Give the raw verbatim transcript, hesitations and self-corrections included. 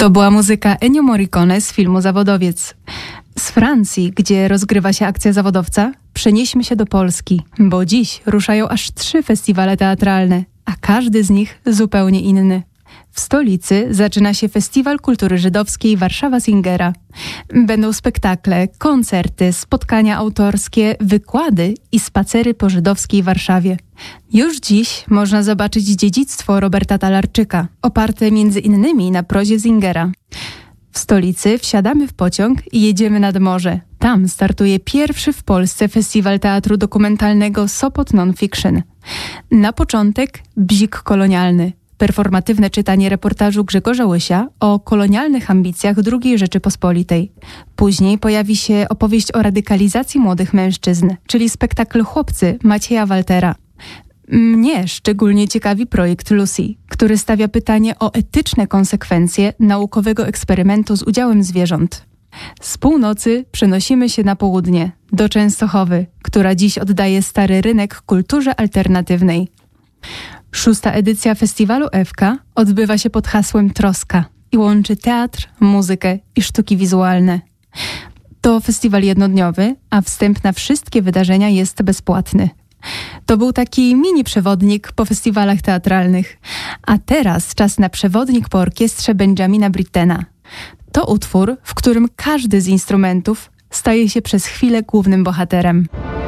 To była muzyka Ennio Morricone z filmu Zawodowiec. Z Francji, gdzie rozgrywa się akcja zawodowca, przenieśmy się do Polski, bo dziś ruszają aż trzy festiwale teatralne, a każdy z nich zupełnie inny. W stolicy zaczyna się Festiwal Kultury Żydowskiej Warszawa Singera. Będą spektakle, koncerty, spotkania autorskie, wykłady i spacery po żydowskiej Warszawie. Już dziś można zobaczyć dziedzictwo Roberta Talarczyka, oparte między innymi na prozie Singera. W stolicy wsiadamy w pociąg i jedziemy nad morze. Tam startuje pierwszy w Polsce festiwal teatru dokumentalnego Sopot Non-Fiction. Na początek Bzik kolonialny. Performatywne czytanie reportażu Grzegorza Łysia o kolonialnych ambicjach drugiej Rzeczypospolitej. Później pojawi się opowieść o radykalizacji młodych mężczyzn, czyli spektakl Chłopcy Macieja Waltera. Mnie szczególnie ciekawi projekt Lucy, który stawia pytanie o etyczne konsekwencje naukowego eksperymentu z udziałem zwierząt. Z północy przenosimy się na południe, do Częstochowy, która dziś oddaje stary rynek kulturze alternatywnej. Szósta edycja festiwalu Ewka odbywa się pod hasłem Troska i łączy teatr, muzykę i sztuki wizualne. To festiwal jednodniowy, a wstęp na wszystkie wydarzenia jest bezpłatny. To był taki mini przewodnik po festiwalach teatralnych. A teraz czas na przewodnik po orkiestrze Benjamina Brittena. To utwór, w którym każdy z instrumentów staje się przez chwilę głównym bohaterem.